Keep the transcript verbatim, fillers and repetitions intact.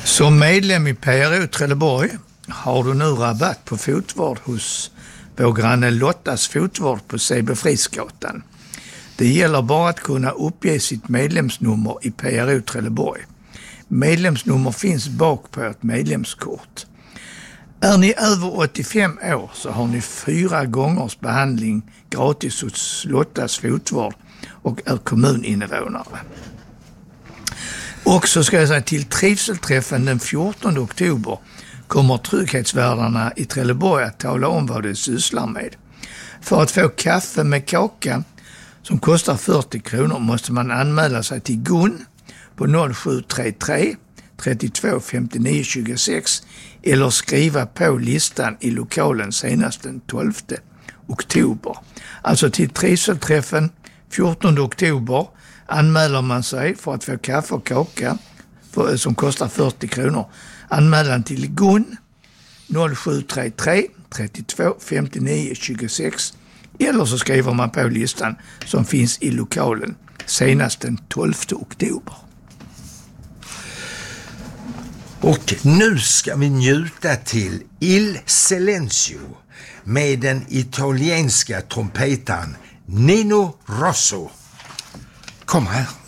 Som medlem i P R O Trelleborg har du nu rabatt på fotvård hos vår granne Lottas fotvård på C B Frisgatan. Det gäller bara att kunna uppge sitt medlemsnummer i P R O Trelleborg. Medlemsnummer finns bak på ett medlemskort. Är ni över åttiofem år så har ni fyra gångers behandling gratis hos Lottas fotvård och är kommuninvånare. Och så ska jag säga till trivselträffen den fjortonde oktober kommer trygghetsvärdarna i Trelleborg att tala om vad de sysslar med. För att få kaffe med kaka som kostar fyrtio kronor måste man anmäla sig till Gun på noll sju tre tre trettiotvå femtionio tjugosex eller skriva på listan i lokalen senast den tolfte oktober. Alltså till trivselträffen fjortonde oktober anmäler man sig för att få kaffe och kaka för, som kostar fyrtio kronor. Anmälan till Gun noll sju tre tre trettiotvå femtionio tjugosex eller så skriver man på listan som finns i lokalen senast den tolfte oktober. Och nu ska vi njuta till Il Silenzio med den italienska trumpetaren Nino Rosso. Kom här.